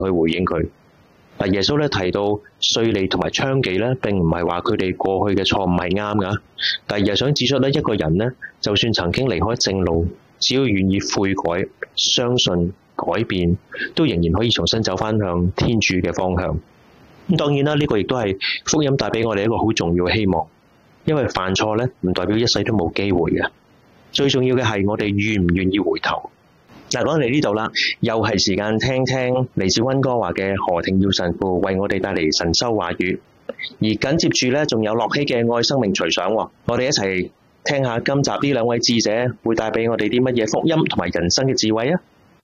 去回應佢。耶穌咧提到稅吏同埋娼妓咧，並唔係話佢哋過去嘅錯誤係啱㗎，但係想指出咧，一個人咧，就算曾經離開正路，只要願意悔改、相信、改變，都仍然可以重新走返向天主嘅方向。咁當然啦，呢個亦都係福音帶俾我哋一個好重要嘅希望，因為犯錯咧唔代表一世都冇機會嘅，最重要嘅係我哋願唔願意回頭。嗱，講嚟呢度啦，又係時間聽聽嚟自溫哥華嘅何庭耀神父為我哋帶嚟神修話語，而緊接住咧仲有樂希嘅愛生命隨想，我哋一齊聽下今集呢兩位智者會帶俾我哋啲乜嘢福音同埋人生嘅智慧啊！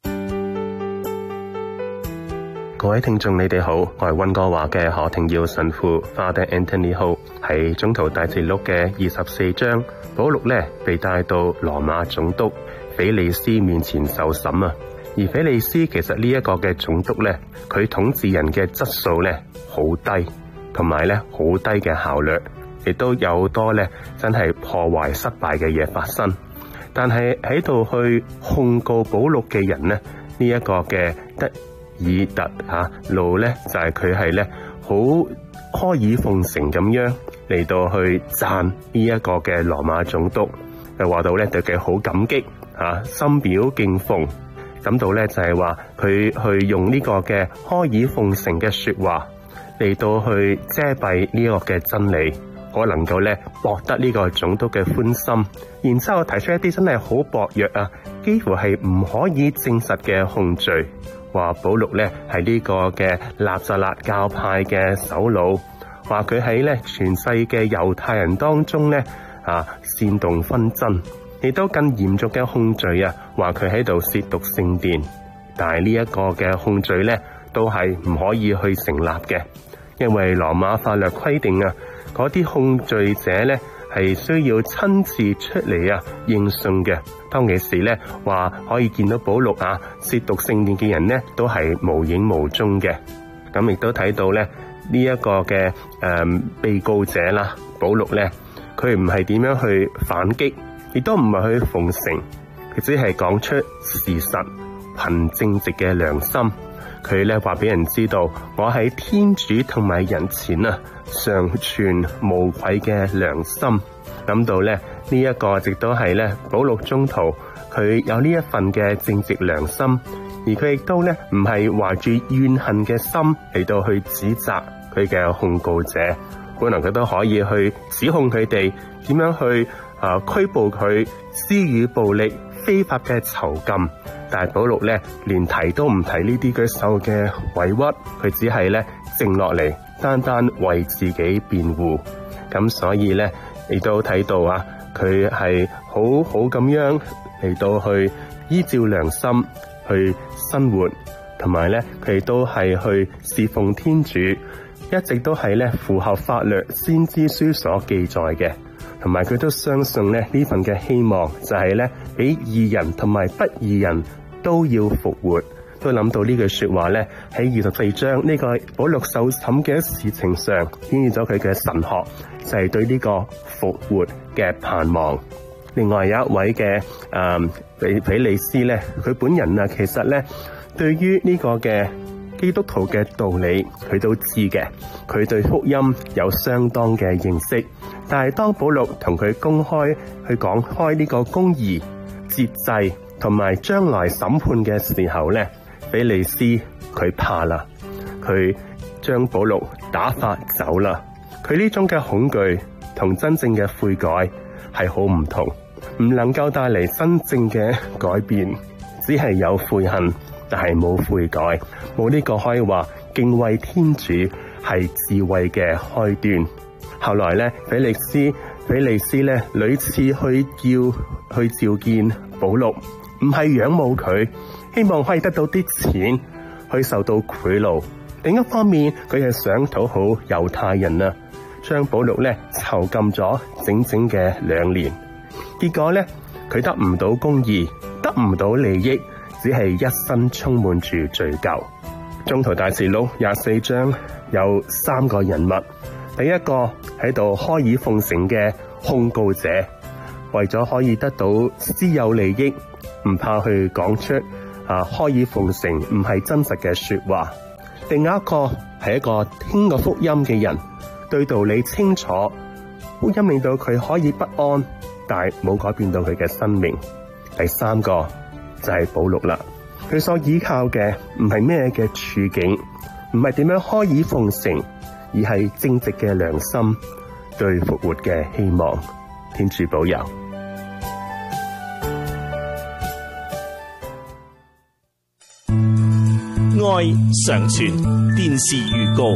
各位聽眾你哋好，我係溫哥華嘅何庭耀神父 Father Anthony Ho。喺宗徒大事錄嘅24章，保祿咧被帶到羅馬總督腓利斯面前受審啊。而腓利斯其實呢一個嘅總督咧，佢統治人嘅質素咧好低，同埋咧好低嘅效率，亦都有好多咧真係破壞失敗嘅嘢發生。但係喺度去控告保祿嘅人咧，呢一個嘅德爾特路咧就係佢係咧好阿諛奉承咁樣嚟到去讚呢一個嘅羅馬總督，就話到咧對佢好感激深表敬奉，感到咧就係話佢去用呢個嘅阿諛奉承嘅說話嚟到去遮蔽呢個嘅真理，我能夠咧博得呢個總督嘅歡心，然之後提出一啲真係好薄弱幾乎係唔可以證實嘅控罪，話保祿咧係呢個嘅納匝肋教派嘅首腦，話佢喺咧全世嘅猶太人當中咧煽動紛爭，亦都更嚴重嘅控罪話佢喺度褻瀆聖殿。但係呢一個嘅控罪咧都係唔可以去成立嘅，因為羅馬法律規定嗰啲控罪者咧係需要親自出嚟應訊嘅。當其時咧話可以見到保祿褻瀆聖殿嘅人咧都係無影無蹤嘅。咁亦都睇到咧呢一個嘅被告者啦，保祿咧佢唔係點樣去反擊，亦都唔係去奉承，佢只係講出事實，憑正直嘅良心。佢咧話俾人知道，我喺天主同埋人前常存無愧嘅良心。諗到咧呢一個亦都係咧保祿宗徒佢有呢一份嘅正直良心，而佢亦都咧唔係懷住怨恨嘅心嚟到去指責佢嘅控告者，本來佢都可以去指控佢哋點樣去拘捕佢，施予暴力、非法嘅囚禁。但係保祿咧連提都唔提呢啲佢受嘅委屈，佢只係咧靜落嚟，單單為自己辯護。咁所以咧亦都睇到佢係好好咁樣嚟到去依照良心去生活，同埋咧佢都係去侍奉天主，一直都係咧符合法律先知書所記載嘅，同埋佢都相信咧呢份嘅希望就係咧俾義人同埋不義人都要復活。都諗到呢句說話咧喺24章呢個保祿受審嘅事情上顯現咗佢嘅神學，就係對呢個復活嘅盼望。另外有一位嘅腓利斯咧，佢本人其實咧對於呢個嘅基督徒嘅道理佢都知嘅，佢對福音有相當嘅認識。但係當保祿同佢公開去講開呢個公義、節制同埋將來審判嘅時候咧，腓利斯佢怕啦，佢將保祿打發走啦。佢呢種嘅恐懼同真正嘅悔改係好唔同，唔能夠帶嚟真正嘅改變，只係有悔恨，但係冇悔改，冇呢個可以話敬畏天主係智慧嘅開端。後來咧，腓利斯咧屢次去召見保祿，唔係仰慕佢，希望可以得到啲錢，去受到賄賂。另一方面，佢係想討好猶太人將保祿咧囚禁咗整整嘅2年。結果咧，佢得唔到公義，得唔到利益，只係一生充滿住罪疚。宗徒大事錄24章有3個人物，第一個喺度阿諛奉承嘅控告者，為咗可以得到私有利益，唔怕去講出阿諛奉承唔係真實嘅說話， 定有一個係一個聽過福音嘅人，對道理清楚，福音令到佢可以不安，但係冇改變到佢嘅生命。第三個就係保祿啦，佢所依靠嘅唔係咩嘅處境，唔係點樣開耳奉承，而係正直嘅良心，對復活嘅希望。天主保佑。 愛常傳電視預告。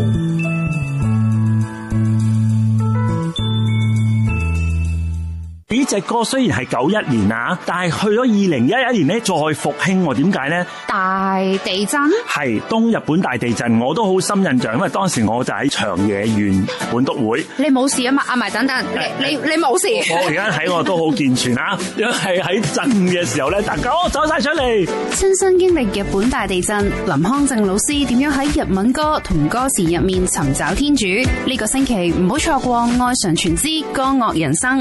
呢隻歌雖然係91年啊，但係去咗2011年咧再復興喎，點解咧？ 大地震？係東日本大地震，我都好深印象，因為當時我就喺長野縣本篤會。 你冇事啊嘛？啊，咪等等，你冇事？ 我而家睇我都好健全啊，因為喺震嘅時候咧，大家走晒出嚟。 親身經歷日本大地震，林康正老師點樣喺日文歌同歌詞入面尋找天主？呢個星期唔好錯過《愛常傳之歌樂人生》。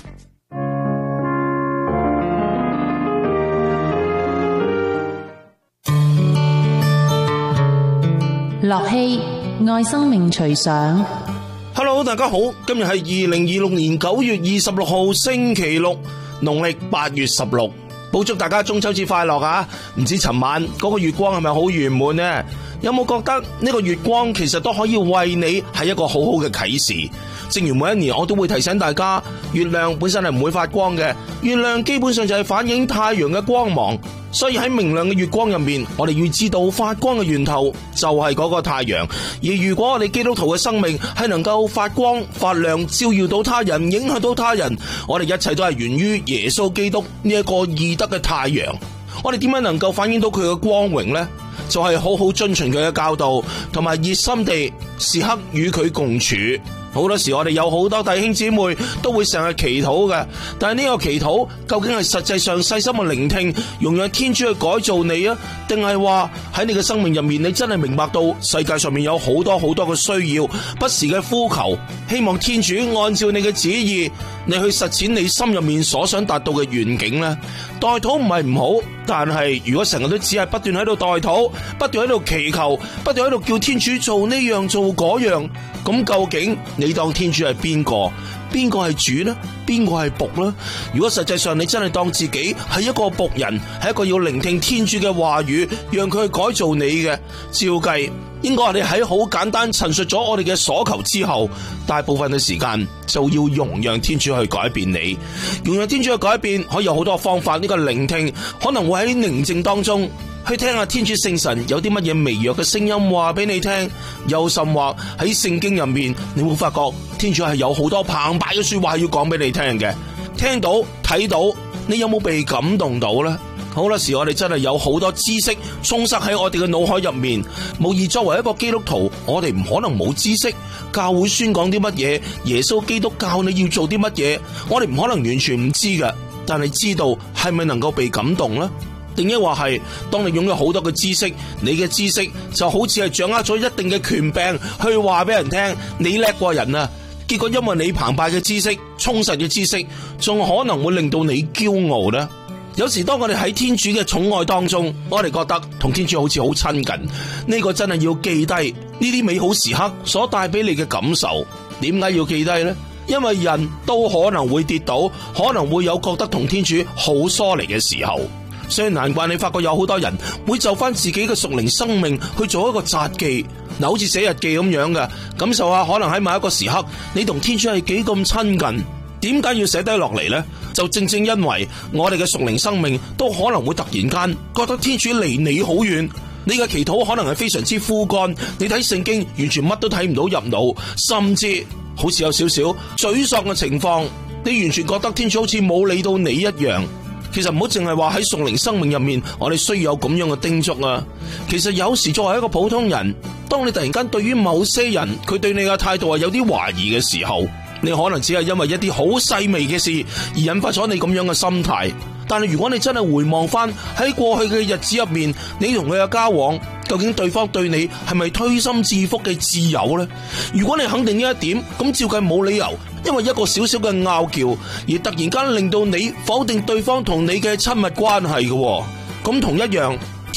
樂器愛生命隨想。 Hello， 大家好，今日係2026年9月26號星期六，農曆8月16，補祝大家中秋節快樂啊！唔知尋晚嗰個月光係咪好圓滿呢？有冇覺得呢個月光其實都可以為你係一個好好嘅啟示？正如每一年我都會提醒大家，月亮本身係唔會發光嘅，月亮基本上就係反映太陽嘅光芒。所以喺明亮嘅月光入面，我哋要知道發光嘅源頭就係嗰個太陽。而如果我哋基督徒嘅生命係能夠發光發亮，照耀到他人，影響到他人，我哋一切都係源於耶穌基督呢一個義德嘅太陽。我哋點樣能夠反映到佢嘅光榮呢？就係好好遵循佢嘅教導，同埋熱心地時刻與佢共處。好多時我哋有好多弟兄姊妹都會成日祈禱嘅，但係呢個祈禱究竟係實際上細心嘅聆聽，容讓天主去改造你啊，定係話喺你嘅生命入面，你真係明白到世界上面有好多好多嘅需要，不時嘅呼求，希望天主按照你嘅旨意，你去實踐你心入面所想達到嘅願景呢？代禱唔係唔好，但係如果成日都只係不斷喺度代禱，不斷喺度祈求，不斷喺度叫天主做呢樣做嗰樣，咁究竟你當天主係邊個？邊個係主呢？邊個係僕呢？如果實際上你真係當自己係一個僕人，係一個要聆聽天主嘅話語，讓佢去改造你嘅，照計應該我哋喺好簡單陳述咗我哋嘅所求之後，大部分嘅時間就要容讓天主去改變你。容讓天主去改變可以有好多方法，呢個聆聽可能會喺寧靜當中去聽下天主聖神有啲乜嘢微弱嘅聲音話俾你聽，又甚或喺聖經入面，你會發覺天主係有好多澎湃嘅說話要講俾你聽嘅。聽到睇到，你有冇被感動到呢？好多時我哋真係有好多知識充塞喺我哋嘅腦海入面，無疑作為一個基督徒，我哋唔可能冇知識。教會宣講啲乜嘢，耶穌基督教你要做啲乜嘢，我哋唔可能完全唔知嘅。但係知道係咪能夠被感動呢？定抑或係當你擁有好多嘅知識，你嘅知識就好似係掌握咗一定嘅權柄去話俾人聽，你叻過人啊！結果因為你澎湃嘅知識、充實嘅知識，仲可能會令到你驕傲呢？有時當我哋喺天主嘅寵愛當中，我哋覺得同天主好似好親近，呢個真係要記低呢啲美好時刻所帶俾你嘅感受。點解要記低呢？因為人都可能會跌倒，可能會有覺得同天主好疏離嘅時候。所以難怪你發覺有好多人會就翻自己嘅屬靈生命去做一個札記，好似寫日記咁樣嘅，感受下可能喺某一個時刻你同天主係幾咁親近。點解要寫低落嚟呢？就正正因為我哋嘅屬靈生命都可能會突然間覺得天主離你好遠，你嘅祈禱可能係非常之枯乾，你睇聖經完全乜都睇唔到入腦，甚至好似有少少沮喪嘅情況，你完全覺得天主好似冇理到你一樣。其實唔好淨係話喺屬靈生命入面，我哋需要有咁樣嘅叮囑啊。其實有時作為一個普通人，當你突然間對於某些人佢對你嘅態度係有啲懷疑嘅時候，你可能只係因為一啲好細微嘅事而引發咗你咁樣嘅心態。但係如果你真係回望翻喺過去嘅日子入面，你同佢嘅交往，究竟對方對你係咪推心置腹嘅摯友呢？如果你肯定呢一點，咁照計冇理由因為一個小小嘅拗撬而突然間令到你否定對方同你嘅親密關係嘅。咁同一樣，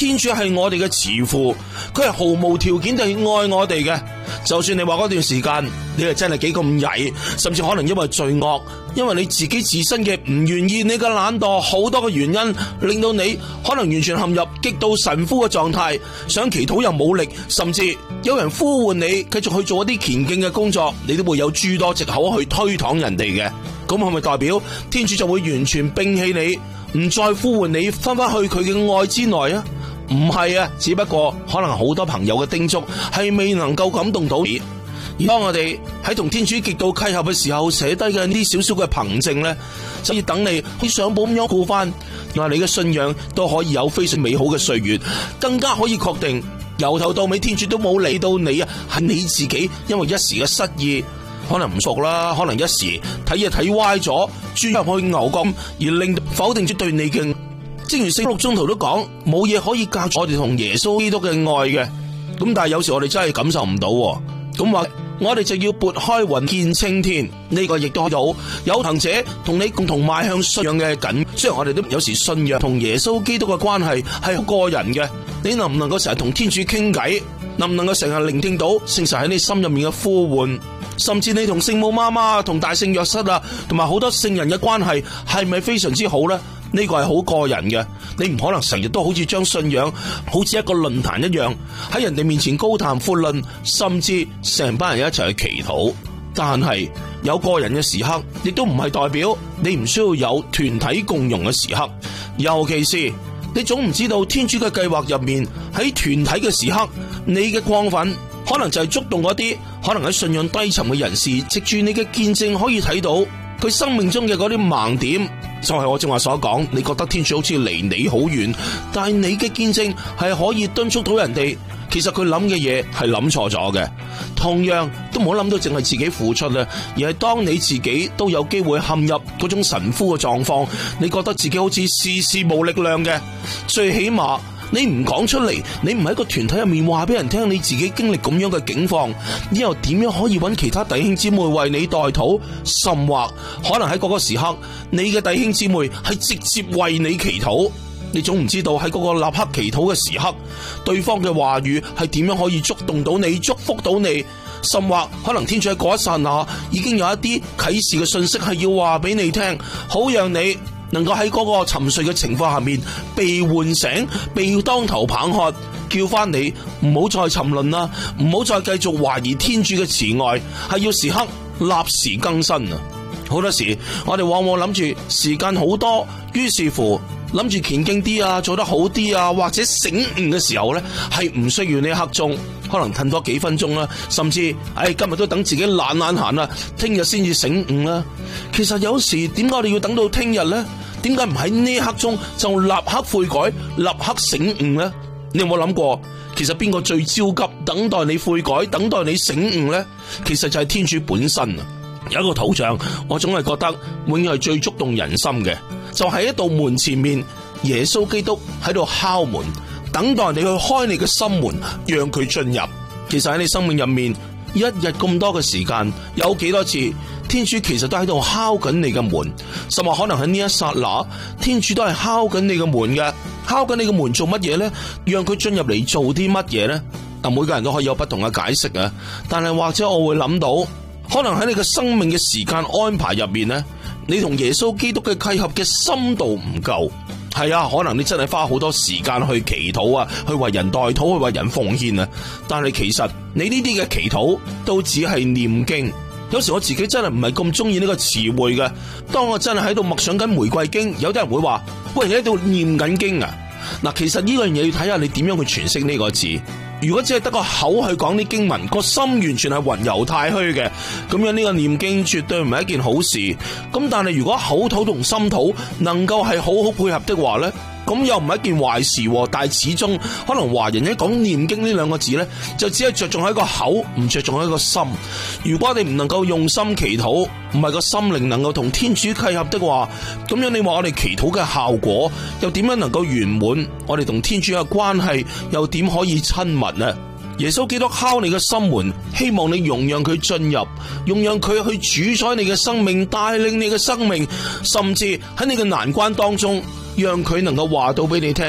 天主係我哋嘅慈父，佢係毫無條件地愛我哋嘅。就算你話嗰段時間你係真係幾咁曳，甚至可能因為罪惡，因為你自己自身嘅唔願意，你嘅懶惰，好多嘅原因令到你可能完全陷入極度神枯嘅狀態，想祈禱又冇力，甚至有人呼喚你繼續去做一啲虔敬嘅工作，你都會有諸多藉口去推搪人哋嘅。咁係咪代表天主就會完全摒棄你，唔再呼喚你翻返去佢嘅愛之內啊？唔係啊，只不過可能好多朋友嘅叮囑係未能夠感動到你。而當我哋喺同天主極度契合嘅時候，寫低嘅呢啲少少嘅憑證咧，就要等你去上報咁樣顧翻，話你嘅信仰都可以有非常美好嘅歲月，更加可以確定由頭到尾天主都冇理到你啊，係你自己因為一時嘅失意，可能唔熟啦，可能一時睇嘢睇歪咗，轉入去牛角而令否定咗對你嘅。正如聖六宗徒都講，冇嘢可以隔住我哋同耶穌基督嘅愛嘅。咁但係有時我哋真係感受唔到，咁話我哋就要撥開雲見青天。呢個亦都好有行者同你共同邁向信仰嘅緊。雖然我哋都有時信仰同耶穌基督嘅關係係好個人嘅，你能唔能夠成日同天主傾偈？能唔能夠成日聆聽到聖神喺你心入面嘅呼喚？甚至你同聖母媽媽、同大聖若瑟啊，同埋好多聖人嘅關係係咪非常之好呢？呢個係好個人嘅，你唔可能成日都好似將信仰好似一個論壇一樣喺人哋面前高談闊論，甚至成班人一齊去祈禱。但係有個人嘅時刻，亦都唔係代表你唔需要有團體共融嘅時刻。尤其是你總唔知道天主嘅計劃入面，喺團體嘅時刻，你嘅光奮可能就係觸動嗰啲可能喺信仰低沉嘅人士，藉住你嘅見證可以睇到佢生命中嘅嗰啲盲點。就係我正話所講，你覺得天主好似離你好遠，但係你嘅見證係可以敦促到人哋，其實佢諗嘅嘢係諗錯咗嘅。同樣都唔好諗到淨係自己付出啦，而係當你自己都有機會陷入嗰種神枯嘅狀況，你覺得自己好似事事無力量嘅，最起碼你唔講出嚟，你唔喺個團體入面話俾人聽你自己經歷咁樣嘅境況，你又點樣可以揾其他弟兄姊妹為你代禱？甚或可能喺嗰個時刻，你嘅弟兄姊妹係直接為你祈禱，你總唔知道喺嗰個立刻祈禱嘅時刻，對方嘅話語係點樣可以觸動到你、祝福到你？甚或可能天主喺嗰一剎那已經有一啲啟示嘅信息係要話俾你聽，好讓你能夠喺嗰個沉睡嘅情況下面被喚醒，被當頭棒喝，叫翻你唔好再沉淪啦，唔好再繼續懷疑天主嘅慈愛，係要時刻立時更新啊！好多時我哋往往諗住時間好多，於是乎諗住虔敬啲啊，做得好啲啊，或者醒悟嘅時候呢，係唔需要呢一刻鐘，可能褪多幾分鐘啦，甚至今日都等自己懶閒啦，聽日先至醒悟啦。其實有時點解我哋要等到聽日呢？點解唔喺呢一刻鐘就立刻悔改、立刻醒悟呢？你有冇諗過，其實邊個最焦急等待你悔改、等待你醒悟呢？其實就係天主本身啊！有一個圖像，我總係覺得永遠係最觸動人心嘅，就係一道門前面，耶穌基督喺度敲門，等待你去開你嘅心門，讓佢進入。其實喺你生命入面，一日咁多嘅時間，有幾多次天主其實都喺度敲緊你嘅門，甚至可能喺呢一剎那，天主都係敲緊你嘅門嘅。敲緊你嘅門做乜嘢呢？讓佢進入嚟做啲乜嘢呢？每個人都可以有不同嘅解釋啊，但係或者我會諗到，可能喺你嘅生命嘅時間安排入面呢，你同耶穌基督嘅契合嘅深度唔夠。係啊，可能你真係花好多時間去祈禱啊，去為人代禱，去為人奉獻啊，但係其實你呢啲嘅祈禱都只係念經。有時我自己真係唔係咁中意呢個詞彙嘅。當我真係喺度默想緊玫瑰經，有啲人會話：喂，你喺度念緊經啊？嗱，其實呢樣嘢要睇下你點樣去詮釋呢個字。如果只係得個口去講啲經文，個心完全係雲遊太虛嘅，咁樣呢個念經絕對唔係一件好事。咁但係如果口禱同心禱能夠係好好配合的話呢，咁又唔係一件壞事。但係始終可能華人一講念經呢兩個字呢，就只係着重喺個口，唔着重喺個心。如果你唔能夠用心祈禱，唔係個心靈能夠同天主契合的話，咁樣你話我哋祈禱嘅效果又點樣能夠圓滿？我哋同天主嘅關係又點可以親密呢？耶穌基督敲你嘅心門，希望你容讓佢進入，容讓佢去主宰你嘅生命，帶領你嘅生命，甚至喺你嘅難關當中，讓佢能夠話到俾你聽，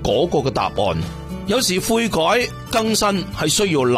嗰個嘅答案。有時悔改更新係需要